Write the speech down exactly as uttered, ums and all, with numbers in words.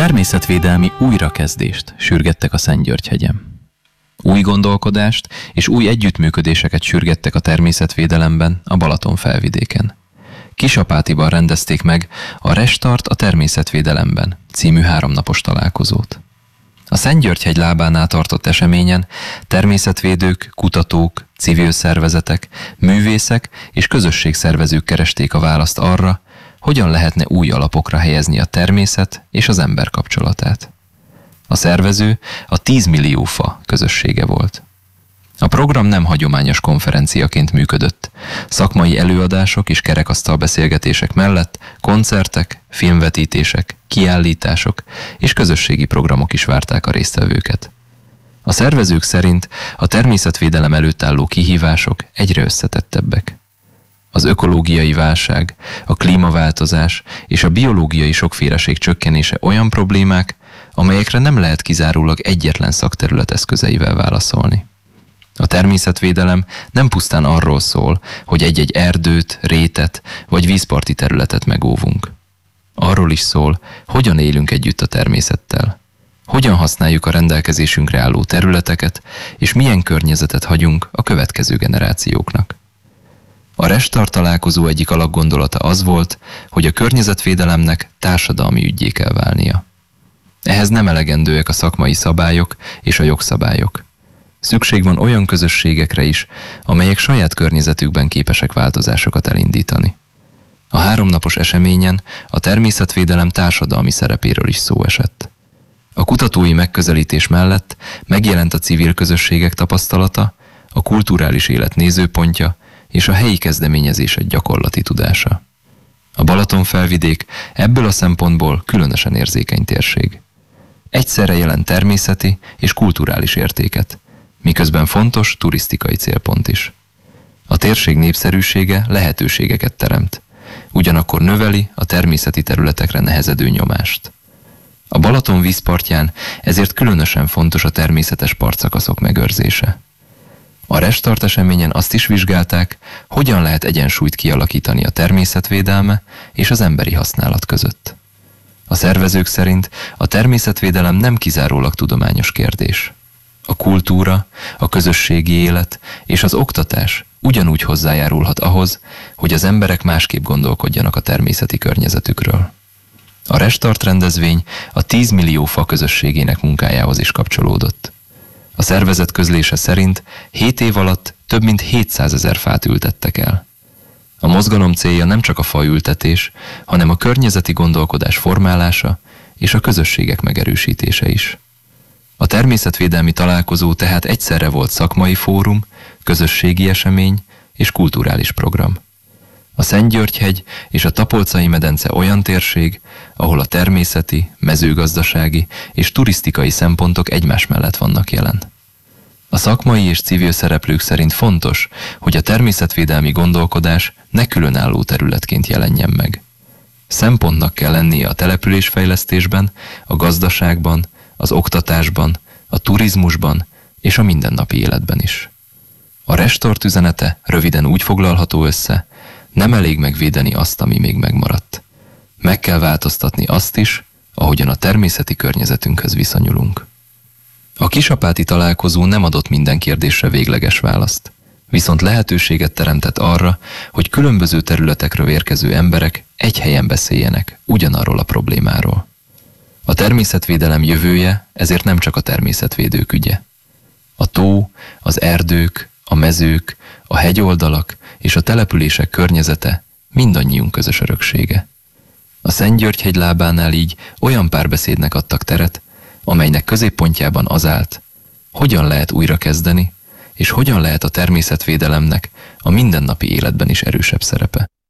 Természetvédelmi újrakezdést sürgettek a Szentgyörgyhegyen. Új gondolkodást és új együttműködéseket sürgettek a természetvédelemben a Balaton felvidéken. Kisapátiban rendezték meg a Restart a természetvédelemben című háromnapos találkozót. A Szentgyörgyhegy lábánál tartott eseményen természetvédők, kutatók, civil szervezetek, művészek és közösségszervezők keresték a választ arra, hogyan lehetne új alapokra helyezni a természet és az ember kapcsolatát. A szervező a tíz millió fa közössége volt. A program nem hagyományos konferenciaként működött. Szakmai előadások és kerekasztal beszélgetések mellett koncertek, filmvetítések, kiállítások és közösségi programok is várták a résztvevőket. A szervezők szerint a természetvédelem előtt álló kihívások egyre összetettebbek. Az ökológiai válság, a klímaváltozás és a biológiai sokféleség csökkenése olyan problémák, amelyekre nem lehet kizárólag egyetlen szakterület eszközeivel válaszolni. A természetvédelem nem pusztán arról szól, hogy egy-egy erdőt, rétet vagy vízparti területet megóvunk. Arról is szól, hogyan élünk együtt a természettel, hogyan használjuk a rendelkezésünkre álló területeket, és milyen környezetet hagyunk a következő generációknak. A Restart találkozó egyik alapgondolata az volt, hogy a környezetvédelemnek társadalmi üggyé kell válnia. Ehhez nem elegendőek a szakmai szabályok és a jogszabályok. Szükség van olyan közösségekre is, amelyek saját környezetükben képesek változásokat elindítani. A háromnapos eseményen a természetvédelem társadalmi szerepéről is szó esett. A kutatói megközelítés mellett megjelent a civil közösségek tapasztalata, a kulturális élet nézőpontja és a helyi kezdeményezések gyakorlati tudása. A Balaton-felvidék ebből a szempontból különösen érzékeny térség. Egyszerre jelent természeti és kulturális értéket, miközben fontos turisztikai célpont is. A térség népszerűsége lehetőségeket teremt, ugyanakkor növeli a természeti területekre nehezedő nyomást. A Balaton vízpartján ezért különösen fontos a természetes partszakaszok megőrzése. A Restart eseményen azt is vizsgálták, hogyan lehet egyensúlyt kialakítani a természetvédelme és az emberi használat között. A szervezők szerint a természetvédelem nem kizárólag tudományos kérdés. A kultúra, a közösségi élet és az oktatás ugyanúgy hozzájárulhat ahhoz, hogy az emberek másképp gondolkodjanak a természeti környezetükről. A Restart rendezvény a tíz millió fa közösségének munkájához is kapcsolódott. A szervezet közlése szerint hét év alatt több mint hétszázezer fát ültettek el. A mozgalom célja nem csak a faültetés, hanem a környezeti gondolkodás formálása és a közösségek megerősítése is. A természetvédelmi találkozó tehát egyszerre volt szakmai fórum, közösségi esemény és kulturális program. A Szentgyörgyhegy és a Tapolcai-medence olyan térség, ahol a természeti, mezőgazdasági és turisztikai szempontok egymás mellett vannak jelen. A szakmai és civil szereplők szerint fontos, hogy a természetvédelmi gondolkodás ne különálló területként jelenjen meg. Szempontnak kell lennie a településfejlesztésben, a gazdaságban, az oktatásban, a turizmusban és a mindennapi életben is. A Restart üzenete röviden úgy foglalható össze, nem elég megvédeni azt, ami még megmaradt. Meg kell változtatni azt is, ahogyan a természeti környezetünkhöz viszonyulunk. A kisapáti találkozó nem adott minden kérdésre végleges választ, viszont lehetőséget teremtett arra, hogy különböző területekről érkező emberek egy helyen beszéljenek ugyanarról a problémáról. A természetvédelem jövője ezért nem csak a természetvédők ügye. A tó, az erdők, a mezők, a hegyoldalak és a települések környezete mindannyiunk közös öröksége. A Szentgyörgyhegy lábánál így olyan párbeszédnek adtak teret, amelynek középpontjában az állt, hogyan lehet újra kezdeni, és hogyan lehet a természetvédelemnek a mindennapi életben is erősebb szerepe.